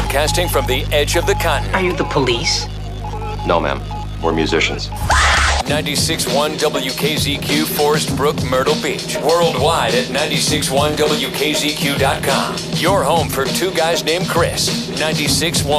Broadcasting from the edge of the continent. Are you the police? No, ma'am. We're musicians. 96.1 WKZQ, Forest Brook, Myrtle Beach. Worldwide at 96.1WKZQ.com. Your home for two guys named Chris. 96.1.